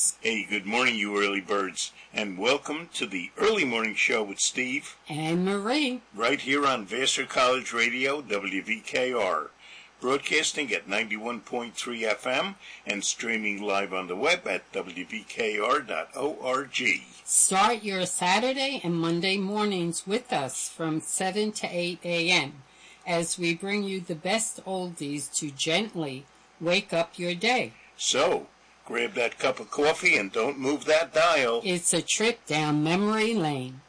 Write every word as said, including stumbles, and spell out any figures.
Chris. Hey, good morning, you early birds, and welcome to the Early Morning Show with Steve and Marie, right here on Vassar College Radio, W V K R, broadcasting at ninety-one point three F M and streaming live on the web at W V K R dot org. Start your Saturday and Monday mornings with us from seven to eight a.m. as we bring you the best oldies to gently wake up your day. So, grab that cup of coffee and don't move that dial. It's a trip down memory lane.